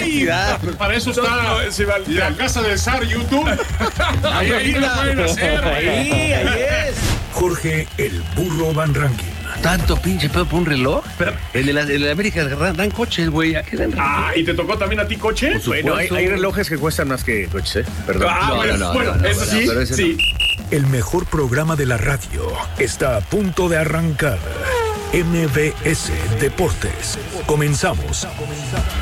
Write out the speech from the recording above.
publicidad. Para eso está la casa del zar YouTube. Ahí lo pueden hacer. Ahí es. Jorge el Burro Van Ranking. Tanto pinche pedo por un reloj. El de la América dan coches, güey. ¿Y te tocó también a ti coche? Bueno, hay relojes que cuestan más que coches, ¿eh? Perdón. Eso sí. El mejor programa de la radio está a punto de arrancar. MBS Deportes. Comenzamos.